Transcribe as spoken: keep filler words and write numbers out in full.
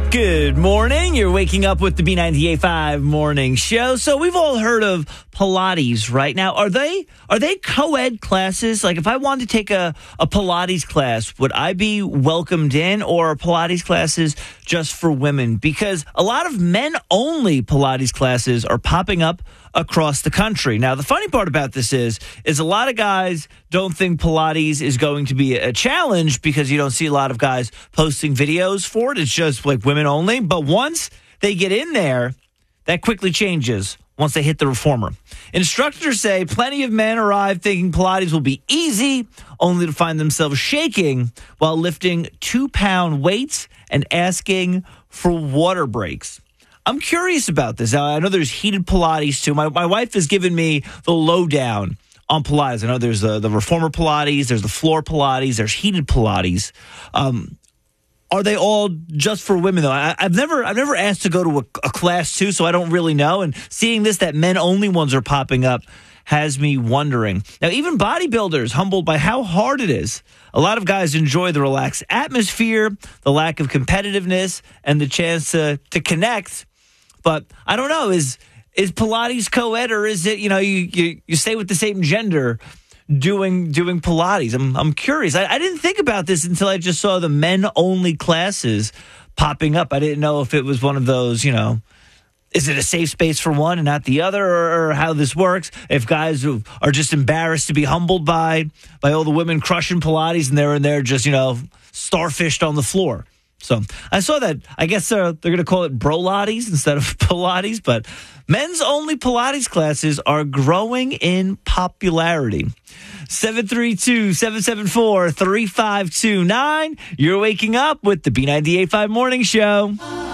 Good morning. You're waking up with the B ninety-eight point five morning show. So we've all heard of Pilates, right? Now, are they are they co-ed classes? Like, if I wanted to take a, a Pilates class, would I be welcomed in, or are Pilates classes just for women? Because a lot of men-only Pilates classes are popping up across the country. Now, the funny part about this is, is a lot of guys don't think Pilates is going to be a challenge because you don't see a lot of guys posting videos for it. It's just like women only. But once they get in there, that quickly changes once they hit the reformer. Instructors say plenty of men arrive thinking Pilates will be easy, only to find themselves shaking while lifting two-pound weights and asking for water breaks. I'm curious about this. Now, I know there's heated Pilates, too. My my wife has given me the lowdown on Pilates. I know there's the, the reformer Pilates, there's the floor Pilates, there's heated Pilates. Um, are they all just for women, though? I, I've never I've never asked to go to a, a class, too, so I don't really know. And seeing this, that men-only ones are popping up, has me wondering. Now, even bodybuilders humbled by how hard it is. A lot of guys enjoy the relaxed atmosphere, the lack of competitiveness, and the chance to, to connect. But I don't know, is is Pilates co-ed, or is it, you know, you, you, you stay with the same gender doing doing Pilates? I'm I'm curious. I, I didn't think about this until I just saw the men-only classes popping up. I didn't know if it was one of those, you know, is it a safe space for one and not the other, or, or how this works? If guys are just embarrassed to be humbled by by all the women crushing Pilates and they're in there just, you know, starfished on the floor. So I saw that. I guess uh, they're going to call it Brolates instead of Pilates, but men's only Pilates classes are growing in popularity. seven three two, seven seven four, three five two nine. You're waking up with the B ninety-eight point five Morning Show.